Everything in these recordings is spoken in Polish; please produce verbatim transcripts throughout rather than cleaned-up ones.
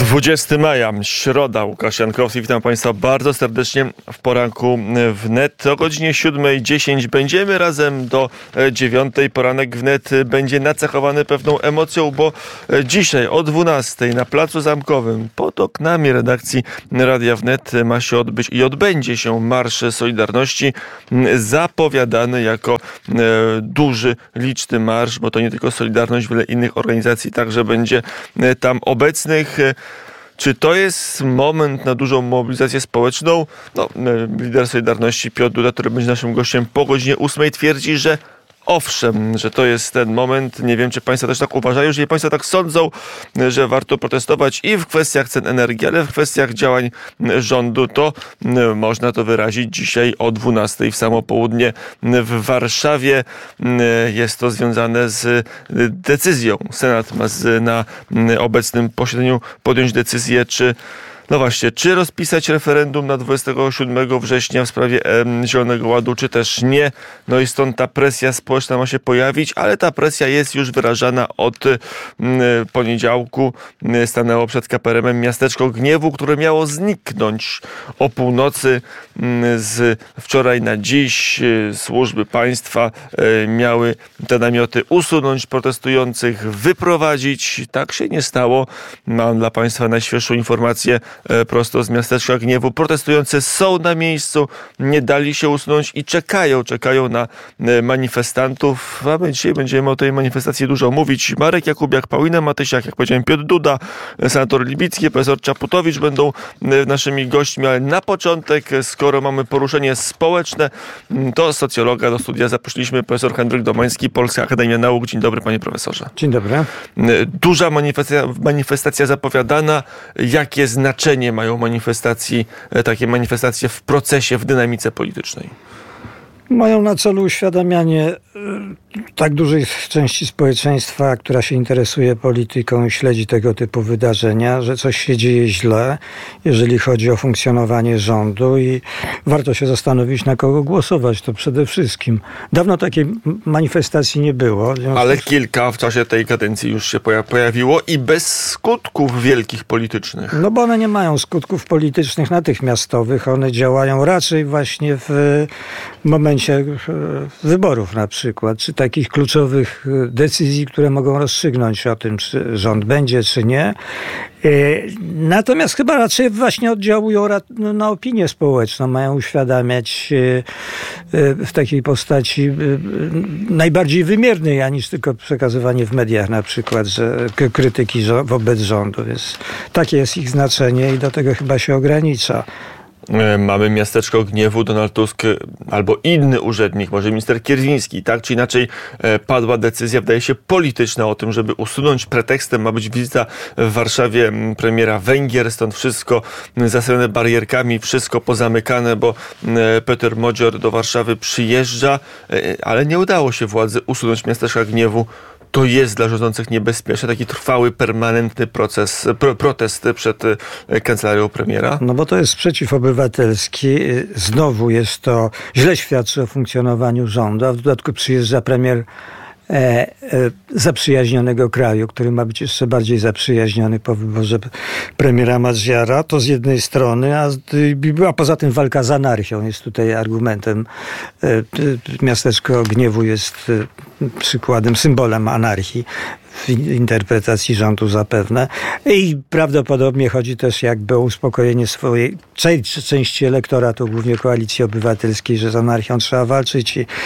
dwudziestego maja, środa, Łukasz Jankowski. Witam Państwa bardzo serdecznie w poranku wnet. O godzinie siódmej dziesięć będziemy razem do dziewiątej. Poranek wnet będzie nacechowany pewną emocją, bo dzisiaj o dwunastej na Placu Zamkowym pod oknami redakcji Radia Wnet ma się odbyć i odbędzie się Marsz Solidarności, zapowiadany jako duży, liczny marsz, bo to nie tylko Solidarność, wiele innych organizacji także będzie tam obecnych. Czy to jest moment na dużą mobilizację społeczną? No, lider Solidarności Piotr Duda, który będzie naszym gościem po godzinie ósmej, twierdzi, że owszem, że to jest ten moment. Nie wiem, czy Państwo też tak uważają. Jeżeli Państwo tak sądzą, że warto protestować i w kwestiach cen energii, ale w kwestiach działań rządu, to można to wyrazić dzisiaj o dwunastej w samo południe w Warszawie. Jest to związane z decyzją. Senat ma na obecnym posiedzeniu podjąć decyzję, czy No właśnie, czy rozpisać referendum na dwudziestego siódmego września w sprawie e, Zielonego Ładu, czy też nie. No i stąd ta presja społeczna ma się pojawić, ale ta presja jest już wyrażana od e, poniedziałku. Stanęło przed K P R M-em miasteczko Gniewu, które miało zniknąć o północy. Z wczoraj na dziś służby państwa e, miały te namioty usunąć, protestujących wyprowadzić. Tak się nie stało. Mam dla Państwa najświeższą informację prosto z miasteczka Gniewu. Protestujący są na miejscu, nie dali się usunąć i czekają, czekają na manifestantów. A my dzisiaj będziemy o tej manifestacji dużo mówić. Marek Jakubiak, Paulina Matysiak, jak powiedziałem, Piotr Duda, senator Libicki, profesor Czaputowicz będą naszymi gośćmi, ale na początek, skoro mamy poruszenie społeczne, to socjologa do studia zaprosiliśmy, profesor Henryk Domański, Polska Akademia Nauk. Dzień dobry, panie profesorze. Dzień dobry. Duża manifestacja, manifestacja zapowiadana. Jakie znaczenie mają manifestacji, takie manifestacje w procesie, w dynamice politycznej? Mają na celu uświadamianie tak dużej części społeczeństwa, która się interesuje polityką i śledzi tego typu wydarzenia, że coś się dzieje źle, jeżeli chodzi o funkcjonowanie rządu i warto się zastanowić, na kogo głosować. To przede wszystkim. Dawno takiej manifestacji nie było. Ale kilka w czasie tej kadencji już się pojawiło i bez skutków wielkich politycznych. No bo one nie mają skutków politycznych natychmiastowych. One działają raczej właśnie w momencie wyborów na przykład, czy takich kluczowych decyzji, które mogą rozstrzygnąć o tym, czy rząd będzie, czy nie. Natomiast chyba raczej właśnie oddziałują na opinię społeczną, mają uświadamiać w takiej postaci najbardziej wymiernej, a niż tylko przekazywanie w mediach na przykład, że krytyki wobec rządu. Więc takie jest ich znaczenie i do tego chyba się ogranicza. Mamy miasteczko Gniewu, Donald Tusk albo inny urzędnik, może minister Kierwiński, tak czy inaczej padła decyzja, wydaje się polityczna, o tym, żeby usunąć. Pretekstem ma być wizyta w Warszawie premiera Węgier, stąd wszystko zasypane barierkami, wszystko pozamykane, bo Peter Modzior do Warszawy przyjeżdża, ale nie udało się władzy usunąć miasteczka Gniewu. To jest dla rządzących niebezpieczne, taki trwały, permanentny proces, pro, protest przed kancelarią premiera? No bo to jest sprzeciw obywatelski. Znowu jest to, źle świadczy o funkcjonowaniu rządu, a w dodatku przyjeżdża premier E, e, zaprzyjaźnionego kraju, który ma być jeszcze bardziej zaprzyjaźniony po wyborze premiera Madziara. To z jednej strony, a, a poza tym walka z anarchią jest tutaj argumentem. E, miasteczko Gniewu jest e, przykładem, symbolem anarchii w interpretacji rządu zapewne. I prawdopodobnie chodzi też jakby o uspokojenie swojej części elektoratu, głównie Koalicji Obywatelskiej, że z anarchią trzeba walczyć i,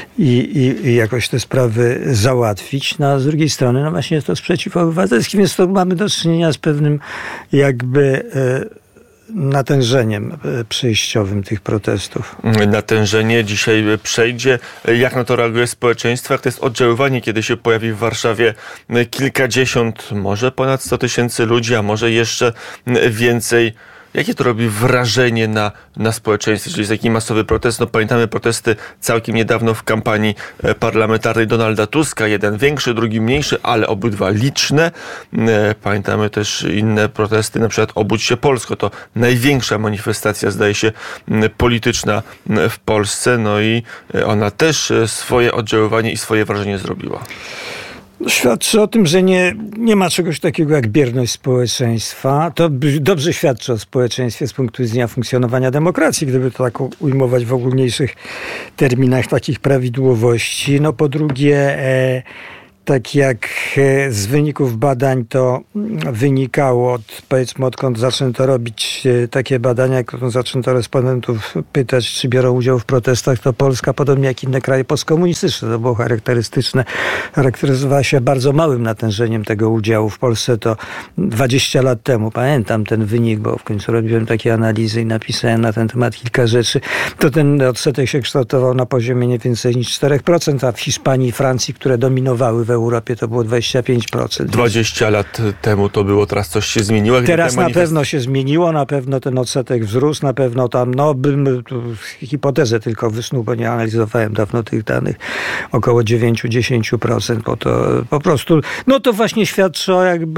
i, i jakoś te sprawy załatwić. No a z drugiej strony, no właśnie jest to sprzeciw obywatelski, więc to mamy do czynienia z pewnym jakby e, natężeniem przejściowym tych protestów. Natężenie dzisiaj przejdzie. Jak na to reaguje społeczeństwo? Jak to jest oddziaływanie, kiedy się pojawi w Warszawie kilkadziesiąt, może ponad sto tysięcy ludzi, a może jeszcze więcej? Jakie to robi wrażenie na, na społeczeństwie, czyli jest taki masowy protest? No pamiętamy protesty całkiem niedawno w kampanii parlamentarnej Donalda Tuska. Jeden większy, drugi mniejszy, ale obydwa liczne. Pamiętamy też inne protesty, na przykład Obudź się Polsko. To największa manifestacja, zdaje się, polityczna w Polsce. No i ona też swoje oddziaływanie i swoje wrażenie zrobiła. Świadczy o tym, że nie, nie ma czegoś takiego jak bierność społeczeństwa. To dobrze świadczy o społeczeństwie z punktu widzenia funkcjonowania demokracji, gdyby to tak ujmować w ogólniejszych terminach takich prawidłowości. No po drugie, e, tak jak z wyników badań to wynikało, od, powiedzmy odkąd zaczęto robić takie badania, jak zaczęto respondentów pytać, czy biorą udział w protestach, to Polska, podobnie jak inne kraje postkomunistyczne, to było charakterystyczne, charakteryzowała się bardzo małym natężeniem tego udziału. W Polsce to dwadzieścia lat temu, pamiętam ten wynik, bo w końcu robiłem takie analizy i napisałem na ten temat kilka rzeczy, to ten odsetek się kształtował na poziomie nie więcej niż cztery procent, a w Hiszpanii i Francji, które dominowały w Europie, to było dwadzieścia pięć procent. dwadzieścia lat temu to było, teraz coś się zmieniło? Teraz na pewno się zmieniło, na pewno ten odsetek wzrósł, na pewno tam, no bym hipotezę tylko wysnuł, bo nie analizowałem dawno tych danych, około dziewięć do dziesięciu procent, bo to po prostu, no to właśnie świadczy o jakby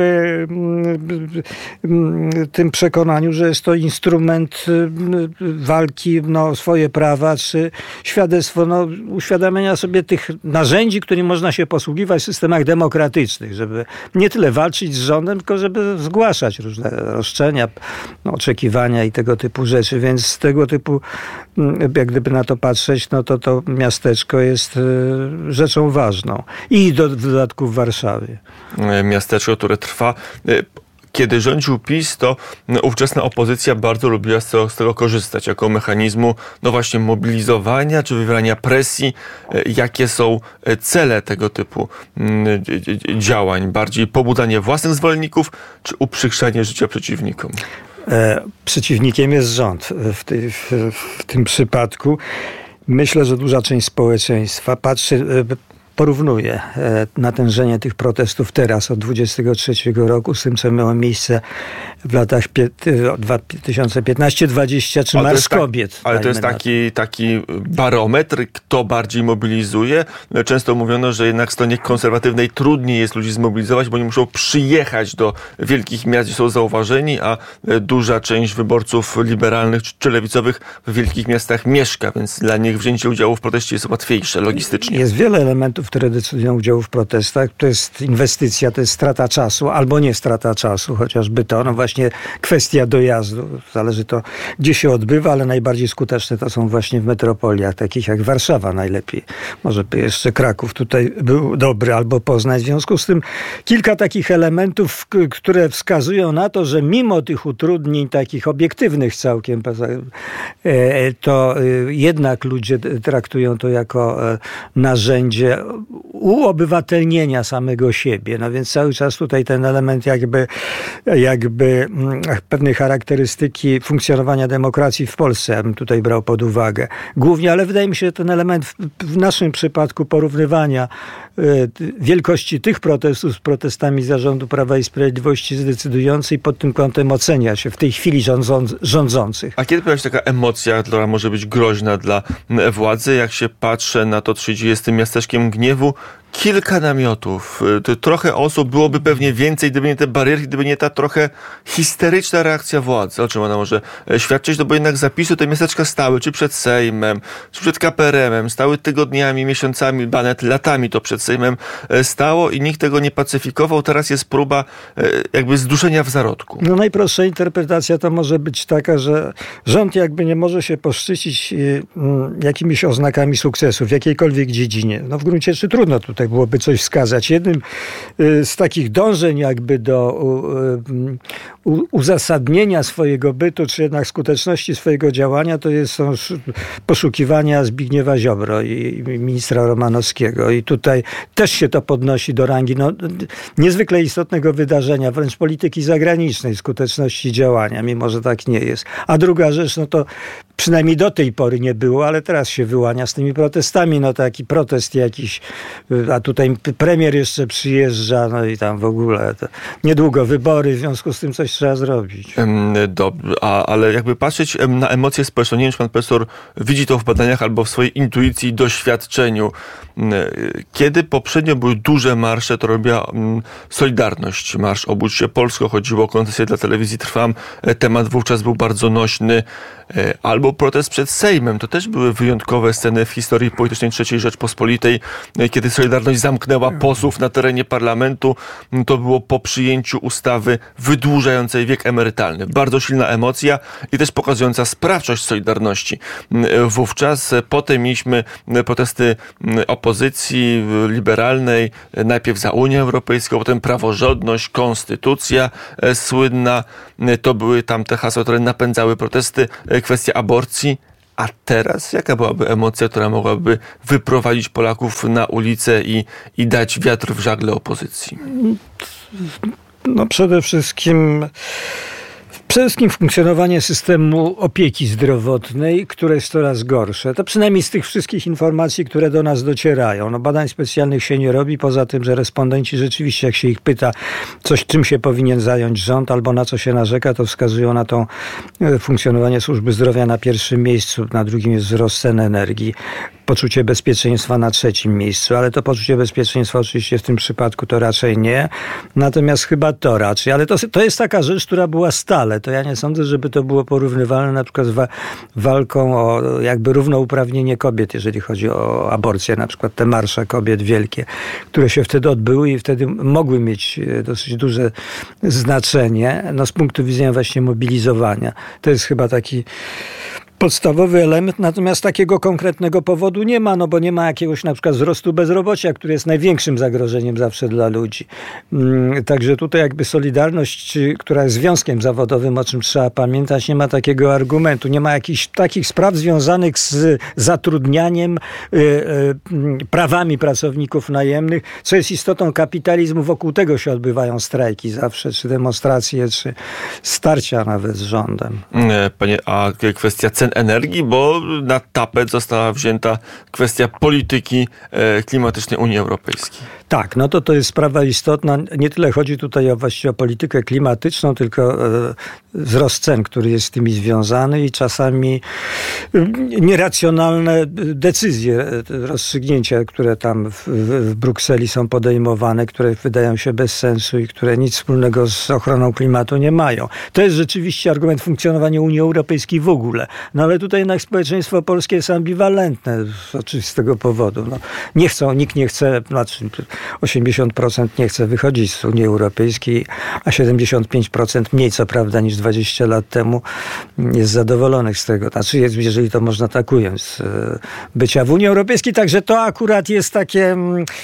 tym przekonaniu, że jest to instrument walki no, o swoje prawa, czy świadectwo no, uświadamiania sobie tych narzędzi, którymi można się posługiwać w systemach demokratycznych, żeby nie tyle walczyć z rządem, tylko żeby zgłaszać różne roszczenia, no, oczekiwania i tego typu rzeczy. Więc z tego typu, jak gdyby na to patrzeć, no to to miasteczko jest rzeczą ważną. I do, w dodatku w Warszawie. Miasteczko, które trwa... Kiedy rządził PiS, to ówczesna opozycja bardzo lubiła z tego, z tego korzystać jako mechanizmu, no właśnie, mobilizowania czy wywierania presji. Jakie są cele tego typu działań? Bardziej pobudzanie własnych zwolenników, czy uprzykrzanie życia przeciwnikom? E, przeciwnikiem jest rząd w, tej, w, w tym przypadku. Myślę, że duża część społeczeństwa patrzy... Porównuje natężenie tych protestów teraz od dwudziestego trzeciego roku z tym, co miało miejsce w latach dwa tysiące piętnaście dwadzieścia czy Marsz Kobiet. Ale to jest taki, taki barometr, kto bardziej mobilizuje. Często mówiono, że jednak w stronie konserwatywnej trudniej jest ludzi zmobilizować, bo oni muszą przyjechać do wielkich miast, gdzie są zauważeni, a duża część wyborców liberalnych czy lewicowych w wielkich miastach mieszka, więc dla nich wzięcie udziału w proteście jest łatwiejsze logistycznie. Jest wiele elementów, które decydują o udziału w protestach. To jest inwestycja, to jest strata czasu, albo nie strata czasu, chociażby to, no właśnie kwestia dojazdu. Zależy to, gdzie się odbywa, ale najbardziej skuteczne to są właśnie w metropoliach, takich jak Warszawa najlepiej. Może by jeszcze Kraków tutaj był dobry, albo Poznań. W związku z tym kilka takich elementów, które wskazują na to, że mimo tych utrudnień takich obiektywnych całkiem, to jednak ludzie traktują to jako narzędzie uobywatelnienia samego siebie. No więc cały czas tutaj ten element jakby, jakby pewnej charakterystyki funkcjonowania demokracji w Polsce, ja bym tutaj brał pod uwagę. Głównie, ale wydaje mi się, że ten element w, w naszym przypadku porównywania y, wielkości tych protestów z protestami zarządu Prawa i Sprawiedliwości jest decydujący i pod tym kątem ocenia się w tej chwili rządzą, rządzących. A kiedy pojawia się taka emocja, która może być groźna dla władzy, jak się patrzę na to, co się dzieje z tym miasteczkiem gniewu, kilka namiotów, to trochę osób, byłoby pewnie więcej, gdyby nie te barierki, gdyby nie ta trochę histeryczna reakcja władzy. O czym ona może świadczyć? No bo jednak zapisy te miasteczka stały, czy przed Sejmem, czy przed K P R M-em, stały tygodniami, miesiącami, ba nawet latami to przed Sejmem stało i nikt tego nie pacyfikował. Teraz jest próba jakby zduszenia w zarodku. No najprostsza interpretacja to może być taka, że rząd jakby nie może się poszczycić jakimiś oznakami sukcesu w jakiejkolwiek dziedzinie. No w gruncie rzeczy trudno tutaj byłoby coś wskazać. Jednym z takich dążeń jakby do uzasadnienia swojego bytu, czy jednak skuteczności swojego działania, to jest, są poszukiwania Zbigniewa Ziobro i ministra Romanowskiego. I tutaj też się to podnosi do rangi no, niezwykle istotnego wydarzenia, wręcz polityki zagranicznej, skuteczności działania, mimo że tak nie jest. A druga rzecz, no to przynajmniej do tej pory nie było, ale teraz się wyłania z tymi protestami, no taki protest jakiś, a tutaj premier jeszcze przyjeżdża, no i tam w ogóle to niedługo wybory, w związku z tym coś trzeba zrobić. Dobrze, a, ale jakby patrzeć na emocje społeczne, nie wiem, czy pan profesor widzi to w badaniach albo w swojej intuicji i doświadczeniu. Kiedy poprzednio były duże marsze, to robiła Solidarność. Marsz Obudź się Polsko, chodziło o koncesję dla telewizji Trwam. Temat wówczas był bardzo nośny. Albo protest przed Sejmem. To też były wyjątkowe sceny w historii politycznej trzeciej Rzeczpospolitej, kiedy Solidarność Solidarność zamknęła posłów na terenie parlamentu. To było po przyjęciu ustawy wydłużającej wiek emerytalny. Bardzo silna emocja i też pokazująca sprawczość Solidarności. Wówczas potem mieliśmy protesty opozycji liberalnej, najpierw za Unię Europejską, potem praworządność, konstytucja słynna. To były tam te hasła, które napędzały protesty, kwestia aborcji. A teraz jaka byłaby emocja, która mogłaby wyprowadzić Polaków na ulicę i, i dać wiatr w żagle opozycji? No przede wszystkim... Przede wszystkim funkcjonowanie systemu opieki zdrowotnej, które jest coraz gorsze. To przynajmniej z tych wszystkich informacji, które do nas docierają. No badań specjalnych się nie robi, poza tym, że respondenci rzeczywiście, jak się ich pyta, coś, czym się powinien zająć rząd albo na co się narzeka, to wskazują na to funkcjonowanie służby zdrowia na pierwszym miejscu, na drugim jest wzrost cen energii. Poczucie bezpieczeństwa na trzecim miejscu, ale to poczucie bezpieczeństwa oczywiście w tym przypadku to raczej nie. Natomiast chyba to raczej. Ale to, to jest taka rzecz, która była stale. To ja nie sądzę, żeby to było porównywalne na przykład z wa- walką o jakby równouprawnienie kobiet, jeżeli chodzi o aborcję. Na przykład te marsze kobiet wielkie, które się wtedy odbyły i wtedy mogły mieć dosyć duże znaczenie. No z punktu widzenia właśnie mobilizowania. To jest chyba taki podstawowy element, natomiast takiego konkretnego powodu nie ma, no bo nie ma jakiegoś na przykład wzrostu bezrobocia, który jest największym zagrożeniem zawsze dla ludzi. Także tutaj jakby Solidarność, która jest związkiem zawodowym, o czym trzeba pamiętać, nie ma takiego argumentu. Nie ma jakichś takich spraw związanych z zatrudnianiem, prawami pracowników najemnych, co jest istotą kapitalizmu. Wokół tego się odbywają strajki zawsze, czy demonstracje, czy starcia nawet z rządem. Panie, a kwestia cen energii, bo na tapet została wzięta kwestia polityki klimatycznej Unii Europejskiej. Tak, no to to jest sprawa istotna. Nie tyle chodzi tutaj o właściwie o politykę klimatyczną, tylko e, wzrost cen, który jest z tymi związany i czasami nieracjonalne decyzje, rozstrzygnięcia, które tam w, w Brukseli są podejmowane, które wydają się bez sensu i które nic wspólnego z ochroną klimatu nie mają. To jest rzeczywiście argument funkcjonowania Unii Europejskiej w ogóle. No ale tutaj jednak społeczeństwo polskie jest ambiwalentne z oczywistego powodu. No, nie chcą, nikt nie chce, znaczy osiemdziesiąt procent nie chce wychodzić z Unii Europejskiej, a siedemdziesiąt pięć procent mniej, co prawda, niż dwadzieścia lat temu jest zadowolonych z tego. Znaczy, jest, jeżeli to można tak ująć, z bycia w Unii Europejskiej. Także to akurat jest takie,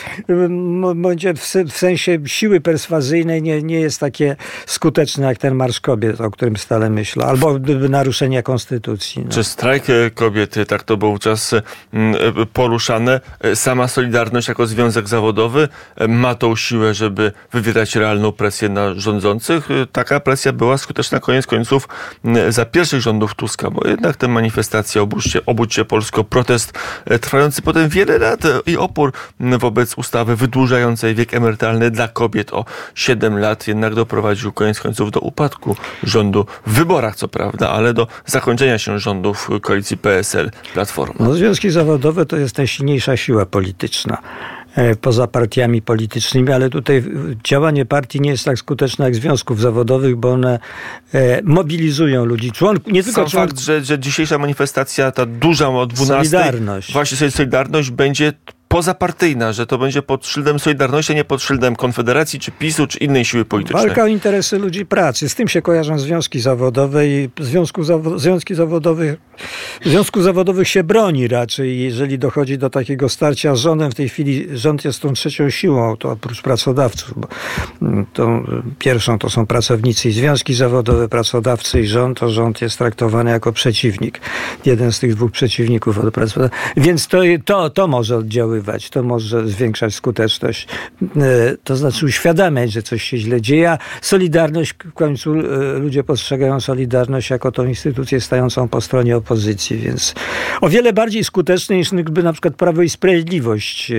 będzie w sensie siły perswazyjnej nie, nie jest takie skuteczne jak ten Marsz Kobiet, o którym stale myślę, albo naruszenia konstytucji. No. Czy strajk kobiety, tak to był czas poruszane, sama Solidarność jako związek zawodowy ma tą siłę, żeby wywierać realną presję na rządzących? Taka presja była skuteczna koniec końców za pierwszych rządów Tuska, bo jednak te manifestacje, obudźcie, obudźcie Polsko, protest trwający potem wiele lat i opór wobec ustawy wydłużającej wiek emerytalny dla kobiet o siedem lat jednak doprowadził koniec końców do upadku rządu w wyborach, co prawda, ale do zakończenia się rządów koalicji P S L Platforma. No, związki zawodowe to jest najsilniejsza siła polityczna poza partiami politycznymi, ale tutaj działanie partii nie jest tak skuteczne jak związków zawodowych, bo one mobilizują ludzi. Członków, nie tylko Sam członk... fakt, że, że dzisiejsza manifestacja, ta duża o dwunastej, Solidarność. Właśnie Solidarność będzie pozapartyjna, że to będzie pod szyldem Solidarności, a nie pod szyldem Konfederacji, czy PiSu, czy innej siły politycznej. Walka o interesy ludzi pracy. Z tym się kojarzą związki zawodowe i związku zawo- związki zawodowych, związku zawodowych się broni raczej. Jeżeli dochodzi do takiego starcia z rządem, w tej chwili rząd jest tą trzecią siłą, to oprócz pracodawców. Bo tą pierwszą to są pracownicy i związki zawodowe, pracodawcy i rząd, to rząd jest traktowany jako przeciwnik. Jeden z tych dwóch przeciwników od pracodawców. Więc to, to, to może oddziaływać. To może zwiększać skuteczność, to znaczy uświadamiać, że coś się źle dzieje, a Solidarność, w końcu ludzie postrzegają Solidarność jako tą instytucję stającą po stronie opozycji, więc o wiele bardziej skuteczne niż gdyby na przykład Prawo i Sprawiedliwość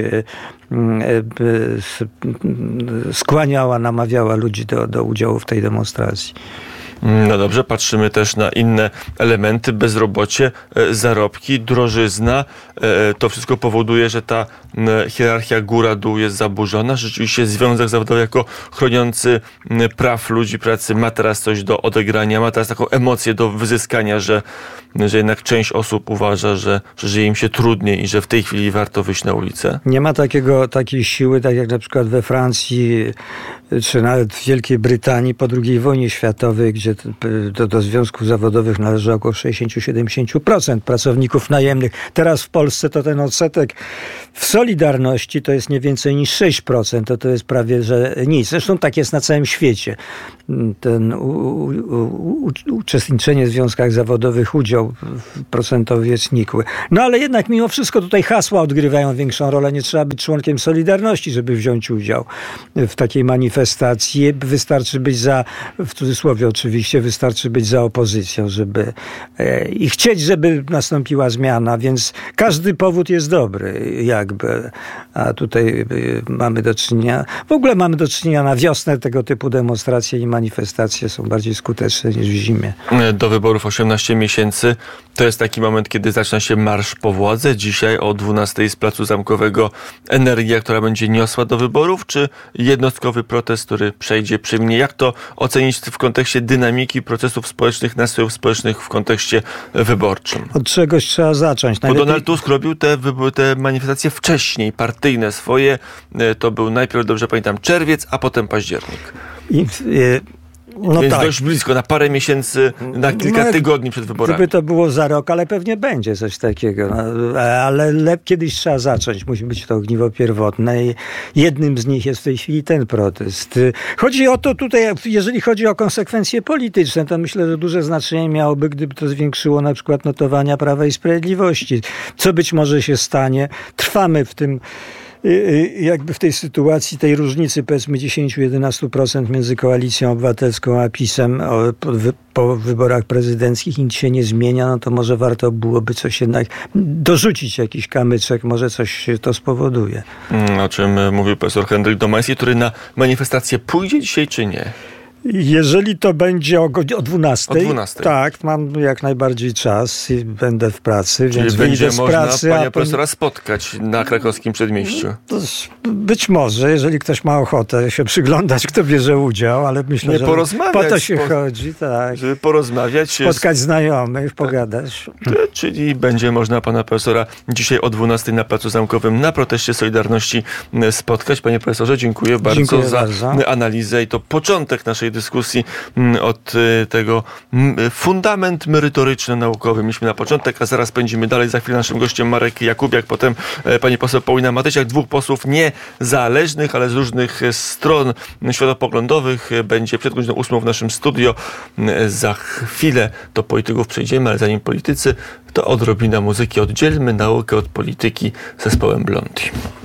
skłaniała, namawiała ludzi do, do udziału w tej demonstracji. No dobrze, patrzymy też na inne elementy, bezrobocie, zarobki, drożyzna. To wszystko powoduje, że ta hierarchia góra-dół jest zaburzona. Rzeczywiście związek zawodowy jako chroniący praw ludzi pracy ma teraz coś do odegrania, ma teraz taką emocję do wyzyskania, że, że jednak część osób uważa, że, że żyje im się trudniej i że w tej chwili warto wyjść na ulicę. Nie ma takiego, takiej siły, tak jak na przykład we Francji, czy nawet w Wielkiej Brytanii po drugiej wojnie światowej, gdzie do, do związków zawodowych należy około sześćdziesiąt do siedemdziesięciu procent pracowników najemnych. Teraz w Polsce to ten odsetek w Solidarności to jest nie więcej niż sześć procent, to to jest prawie, że nic. Zresztą tak jest na całym świecie. Ten u, u, u, uczestniczenie w związkach zawodowych, udział procentowy jest nikły. No ale jednak mimo wszystko tutaj hasła odgrywają większą rolę. Nie trzeba być członkiem Solidarności, żeby wziąć udział w takiej manifestacji. Wystarczy być za, w cudzysłowie oczywiście, wystarczy być za opozycją, żeby e, i chcieć, żeby nastąpiła zmiana, więc każdy powód jest dobry, jakby. A tutaj e, mamy do czynienia, w ogóle mamy do czynienia na wiosnę tego typu demonstracje i manifestacje są bardziej skuteczne niż w zimie. Do wyborów osiemnaście miesięcy. To jest taki moment, kiedy zaczyna się marsz po władzę. Dzisiaj o dwunastej z Placu Zamkowego energia, która będzie niosła do wyborów, czy jednostkowy protest, który przejdzie, przeminie? Jak to ocenić w kontekście dynamiki procesów społecznych, nastrojów społecznych w kontekście wyborczym? Od czegoś trzeba zacząć. Najlepiej... Bo Donald Tusk robił te, te manifestacje wcześniej, partyjne swoje. To był najpierw, dobrze pamiętam, czerwiec, a potem październik. I, y No Więc tak. dość blisko, na parę miesięcy, na kilka no, tygodni przed wyborami. Gdyby to było za rok, ale pewnie będzie coś takiego. No, ale lep, kiedyś trzeba zacząć. Musi być to ogniwo pierwotne i jednym z nich jest w tej chwili ten protest. Chodzi o to tutaj, jeżeli chodzi o konsekwencje polityczne, to myślę, że duże znaczenie miałoby, gdyby to zwiększyło na przykład notowania Prawa i Sprawiedliwości. Co być może się stanie. Trwamy w tym jakby w tej sytuacji, tej różnicy powiedzmy dziesięć do jedenastu procent między Koalicją Obywatelską a PiS-em po, po wyborach prezydenckich nic się nie zmienia, no to może warto byłoby coś jednak dorzucić, jakiś kamyczek, może coś to spowoduje. O czym mówił profesor Henryk Domański, który na manifestację pójdzie dzisiaj czy nie? Jeżeli to będzie o, o dwunastej, o dwunastej, tak, mam jak najbardziej czas i będę w pracy, czyli więc będzie z można pracy, pana a profesora spotkać na krakowskim przedmieściu. Być może, jeżeli ktoś ma ochotę się przyglądać, kto bierze udział, ale myślę, Nie że porozmawiać, po to się po, chodzi, tak. Żeby porozmawiać. Spotkać z... znajomych, pogadać. Czyli będzie można pana profesora dzisiaj o dwunastej na Placu Zamkowym na proteście Solidarności spotkać. Panie profesorze, dziękuję bardzo dziękuję za bardzo. analizę i to początek naszej dyskusji od tego fundament merytoryczny naukowy. Mieliśmy na początek, a zaraz pędzimy dalej. Za chwilę naszym gościem Marek Jakubiak, potem pani poseł Paulina Matysiak, dwóch posłów niezależnych, ale z różnych stron światopoglądowych. Będzie przed godziną ósmą w naszym studio. Za chwilę do polityków przejdziemy, ale zanim politycy, to odrobina muzyki. Oddzielmy naukę od polityki zespołem Blondie.